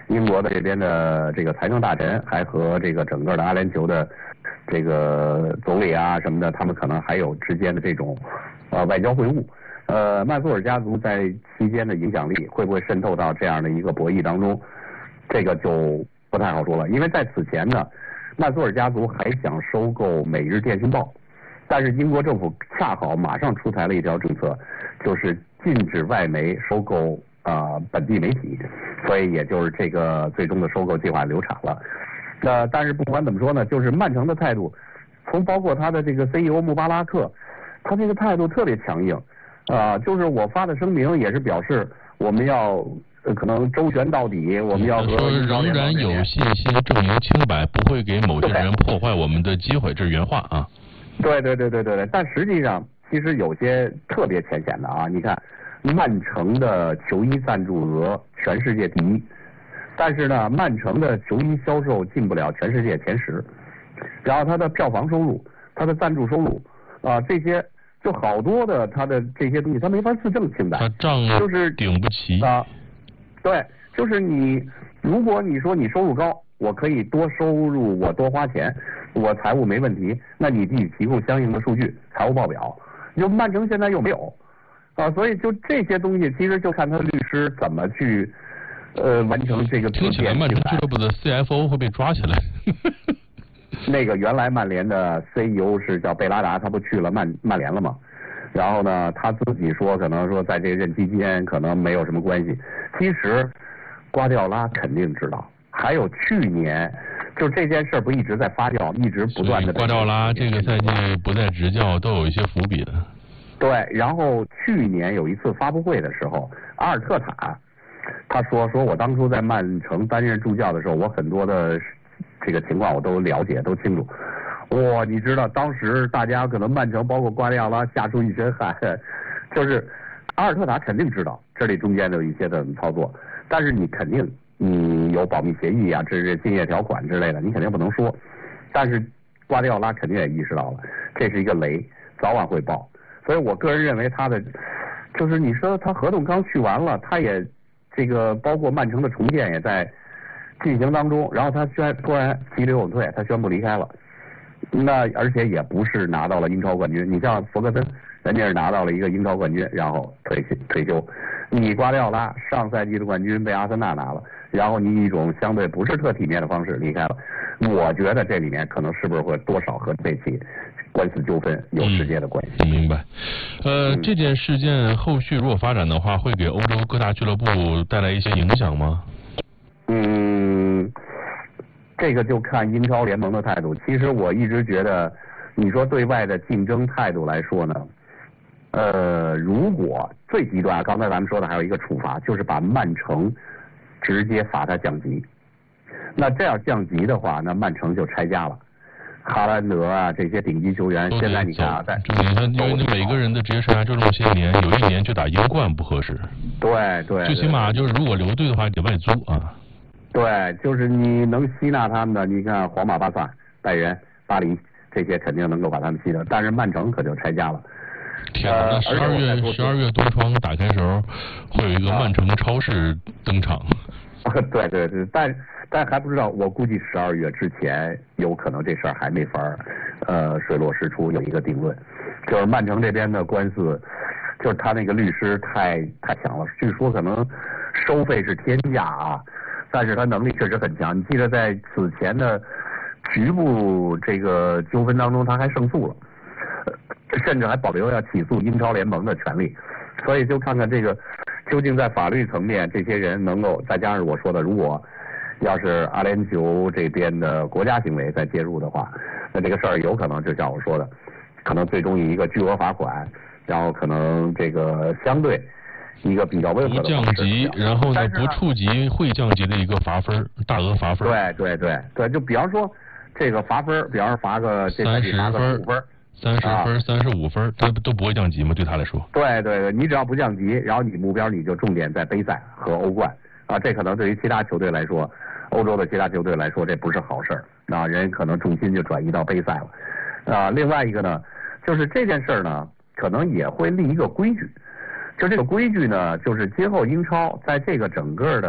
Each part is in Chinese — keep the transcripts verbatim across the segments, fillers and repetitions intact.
英国的这边的这个财政大臣，还和这个整个的阿联酋的这个总理啊什么的，他们可能还有之间的这种呃外交会晤。呃，曼苏尔家族在期间的影响力会不会渗透到这样的一个博弈当中，这个就不太好说了。因为在此前呢，曼苏尔家族还想收购《每日电讯报》，但是英国政府恰好马上出台了一条政策，就是禁止外媒收购啊、呃、本地媒体，所以也就是这个最终的收购计划流产了。那、呃、但是不管怎么说呢，就是曼城的态度，从包括他的这个 C E O 穆巴拉克，他这个态度特别强硬。啊、呃，就是我发的声明也是表示我们要、呃、可能周旋到底，我们要和说仍然有信心证明清白，不会给某些人破坏我们的机会，这是原话啊。 对对对对对对，但实际上其实有些特别浅显的啊，你看曼城的球衣赞助额全世界第一，但是呢，曼城的球衣销售进不了全世界前十，然后它的票房收入、它的赞助收入啊、呃、这些。就好多的他的这些东西，他没法自证清白， 他账就是顶不齐啊。对，就是你，如果你说你收入高，我可以多收入，我多花钱，我财务没问题，那你得提供相应的数据、财务报表。就曼城现在又没有啊，所以就这些东西，其实就看他的律师怎么去呃完成这个。 听起来曼城俱乐部的 C F O 会被抓起来。 那个原来曼联的 C E O 是叫贝拉达，他不去了曼曼联了吗？然后呢，他自己说可能说在这个任期间可能没有什么关系。其实瓜迪奥拉肯定知道。还有去年，就这件事不一直在发酵，一直不断的。 瓜迪奥拉这个赛季不再执教，都有一些伏笔的。 对，然后去年有一次发布会的时候，阿尔特塔他说说我当初在曼城担任助教的时候，我很多的。这个情况我都了解，都清楚。哇，你知道当时大家可能曼城包括瓜迪奥拉吓出一身汗，就是阿尔特塔肯定知道这里中间的有一些的操作，但是你肯定你有保密协议啊，这是竞业条款之类的，你肯定不能说。但是瓜迪奥拉肯定也意识到了，这是一个雷，早晚会爆。所以我个人认为他的，就是你说他合同刚续完了，他也这个包括曼城的重建也在。进行当中，然后他宣突然急流勇退，他宣布离开了。那而且也不是拿到了英超冠军，你像弗格森，人家是拿到了一个英超冠军，然后退休退休。你瓜迪奥拉上赛季的冠军被阿森纳拿了，然后你以一种相对不是特体面的方式离开了。我觉得这里面可能是不是会多少和这起官司纠纷有直接的关系。 嗯、明白。呃、嗯，这件事件后续如果发展的话，会给欧洲各大俱乐部带来一些影响吗？ 嗯，这个就看英超联盟的态度。其实我一直觉得，你说对外的竞争态度来说呢，呃，如果最极端，刚才咱们说的还有一个处罚，就是把曼城直接罚他降级。那这样降级的话，那曼城就拆家了。哈兰德啊，这些顶级球员，现在你看啊，在你看，因为你每个人的职业生涯就这么些年，有一年就打英冠不合适。 对对。 最起码就是如果留队的话，得外租啊。 对，就是你能吸纳他们的，你看皇马、巴萨、拜仁、巴黎这些肯定能够把他们吸纳，但是曼城可就拆家了。 天哪！那十二月十二月冬窗打开时候，会有一个曼城超市登场。 啊、对对对，但但还不知道，我估计十二月之前有可能这事儿还没法呃水落石出，有一个定论。就是曼城这边的官司，就是他那个律师太太强了，据说可能收费是天价啊。但是他能力确实很强，你记得在此前的局部这个纠纷当中，他还胜诉了，甚至还保留要起诉英超联盟的权利。所以就看看这个究竟在法律层面，这些人能够再加上我说的，如果要是阿联酋这边的国家行为再介入的话，那这个事儿有可能就像我说的，可能最终以一个巨额罚款，然后可能这个相对。一个比较温和的降级，然后呢不触及会降级的一个罚分，大额罚分。 对对对对，就比方说这个罚分，比方说罚个这三十分、 五分、 三十分、三十五分，他都不会降级吗？对他来说？ 对对对，你只要不降级，然后你目标你就重点在杯赛和欧冠啊，这可能对于其他球队来说，欧洲的其他球队来说这不是好事儿啊，人可能重心就转移到杯赛了啊。另外一个呢，就是这件事儿呢，可能也会立一个规矩。就这个规矩呢，就是今后英超在这个整个的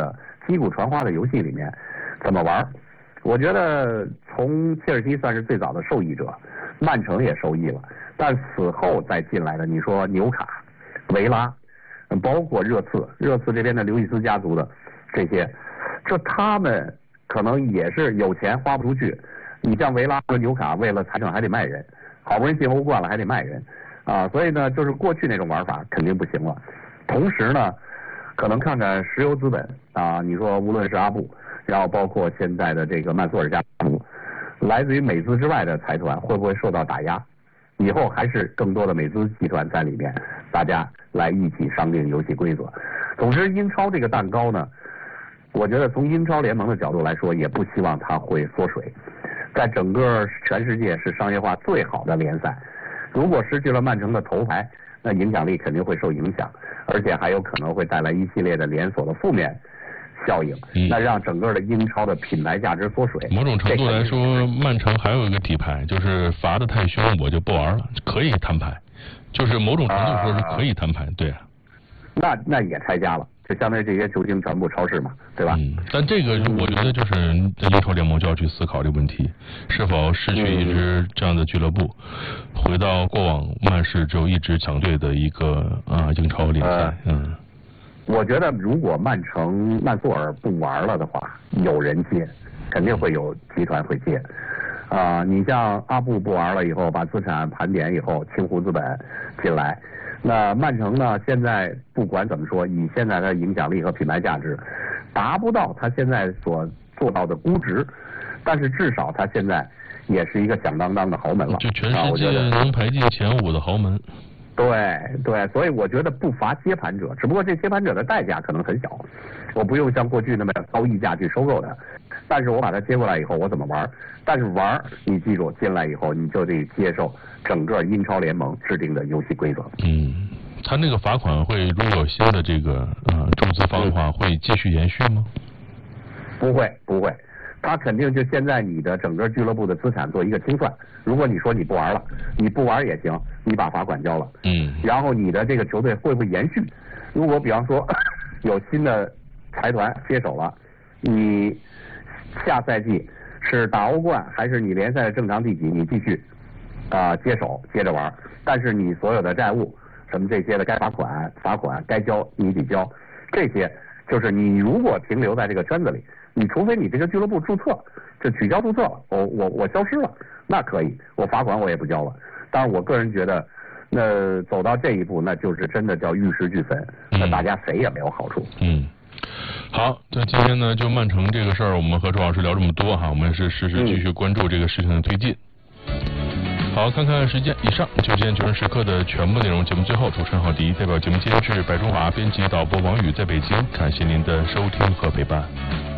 击鼓传花的游戏里面怎么玩？我觉得从切尔西算是最早的受益者，曼城也受益了，但此后再进来的，你说纽卡、维拉，包括热刺，热刺这边的刘易斯家族的这些，这他们可能也是有钱花不出去。你像维拉和纽卡，为了财政还得卖人，好不容易进欧冠了还得卖人，啊，所以呢，就是过去那种玩法肯定不行了。同时呢，可能看看石油资本啊，你说无论是阿布，然后包括现在的这个曼索尔家族，来自于美资之外的财团会不会受到打压？以后还是更多的美资集团在里面，大家来一起商定游戏规则。总之，英超这个蛋糕呢，我觉得从英超联盟的角度来说，也不希望它会缩水。在整个全世界是商业化最好的联赛，如果失去了曼城的头牌，那影响力肯定会受影响，而且还有可能会带来一系列的连锁的负面效应， 嗯、 那让整个的英超的品牌价值缩水。 某种程度来说，曼城还有一个底牌，就是罚得太凶，我就不玩了，可以摊牌，就是某种程度说是可以摊牌，对、啊。 那那也拆家了，就相当于这些球星全部超市嘛，对吧？ 嗯，但这个我觉得就是英超联盟就要去思考这个问题，是否失去一支这样的俱乐部，嗯、回到过往曼市只有一支强队的一个啊英超联赛，呃、嗯。 我觉得如果曼城、曼索尔不玩了的话，有人接，肯定会有集团会接。啊、呃，你像阿布不玩了以后，把资产盘点以后，清湖资本进来。那曼城呢？现在不管怎么说，以现在的影响力和品牌价值，达不到他现在所做到的估值，但是至少他现在也是一个响当当的豪门了。 就全世界能排进前五的豪门。 对对，所以我觉得不乏接盘者，只不过这接盘者的代价可能很小，我不用像过去那么高溢价去收购它，但是我把它接过来以后，我怎么玩？但是玩，你记住，进来以后你就得接受整个英超联盟制定的游戏规则。 嗯，他那个罚款会，如果有新的这个呃注资方的话，会继续延续吗？ 不会，不会。他肯定就现在你的整个俱乐部的资产做一个清算，如果你说你不玩了，你不玩也行，你把罚款交了， 嗯， 然后你的这个球队会不会延续？如果比方说有新的财团接手了，你下赛季是打欧冠还是你联赛的正常第几，你继续啊、呃、接手接着玩，但是你所有的债务什么这些的该罚款罚款该交你得交，这些就是你如果停留在这个圈子里。你除非你这个俱乐部注册，就取消注册了，我我我消失了，那可以，我罚款我也不交了。但是我个人觉得，那走到这一步，那就是真的叫玉石俱焚，那大家谁也没有好处。 嗯，好，那今天呢，就曼城这个事儿，我们和周老师聊这么多哈，我们是实时继续关注这个事情的推进。嗯、好，看看时间，以上就今天九人时刻的全部内容。节目最后，主持人郝迪代表节目监制白中华，编辑导播王宇在北京，感谢您的收听和陪伴。